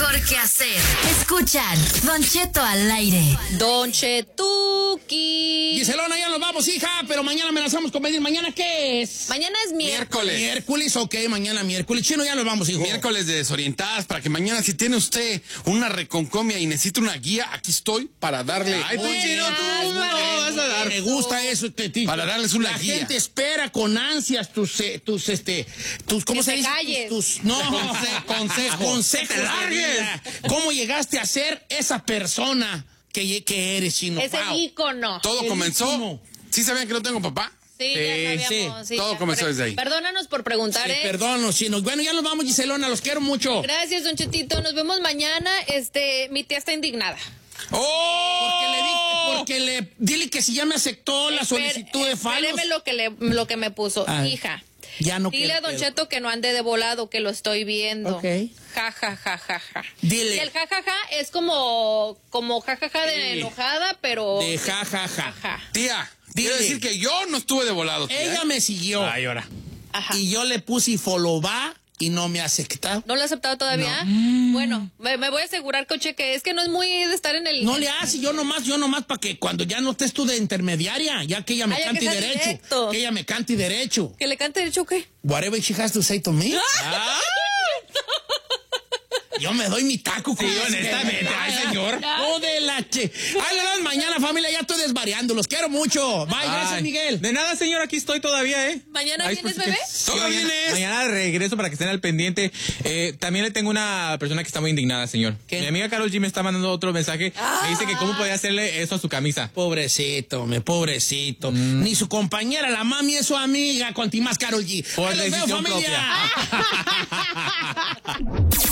mejor que hacer. Escuchan Don Cheto al aire. Don Chetuki. Giselona, ya nos vamos, hija, pero mañana amenazamos con venir. ¿Mañana qué es? Mañana es miércoles. Miércoles, ok, mañana miércoles. Chino, ya nos vamos, hijo. Miércoles de desorientadas, para que mañana, si tiene usted una reconcomia y necesita una guía, aquí estoy para darle. Ay, tú, Chino, tú no vas a dar. Me gusta eso, para darles una La guía. gente espera con ansias tus ¿cómo se dice? Calles. Consejos. te largues. ¿Cómo llegaste a ser esa persona que eres, Chino? Es el ícono. Todo comenzó. ¿Sí sabían que no tengo papá? Sí, ya sabíamos. Sí, todo ya, comenzó desde ahí. Perdónanos por preguntar, Sí, perdónanos, Chino. Bueno, ya nos vamos, Giselona, los quiero mucho. Gracias, Don Chetito. Nos vemos mañana. Mi tía está indignada. ¡Oh! Dile que si ya me aceptó la solicitud de falos. Espéreme lo que me puso. Hija. Ya no dile a Don Cheto que no ande de volado, que lo estoy viendo. Ok. Ja, ja, ja, ja, ja. Dile. Y el ja, ja, ja es como ja, ja, ja de enojada, pero... De ja, ja, ja. Tía, quiero decir que yo no estuve de volado. Tía. Ella me siguió. Ay, ahora. Ajá. Y yo le puse follow back y no me ha aceptado. ¿No lo ha aceptado todavía? Bueno, me voy a asegurar, coche, que es que no es muy de estar en el... No le hace, yo nomás para que cuando ya no estés tú de intermediaria, ya que ella me cante derecho. Directo. Que ella me cante derecho. ¿Que le cante derecho o qué? Whatever she has to say to me. Yo me doy mi taco. Sí, honestamente, ay, señor. No de la che. Ay, la mañana, familia, ya estoy desvariando. Los quiero mucho. Bye, gracias, Miguel. De nada, señor, aquí estoy todavía, ¿eh? ¿Mañana Ay, vienes, pues, bebé? ¿Todo vienes? Mañana regreso para que estén al pendiente. También le tengo una persona que está muy indignada, señor. ¿Qué? Mi amiga Karol G me está mandando otro mensaje. Me dice que cómo podía hacerle eso a su camisa. Pobrecito, pobrecito. Ni su compañera, la mami, es su amiga. Con ti más, Karol G. Por Ahí los veo, decisión familia. propia.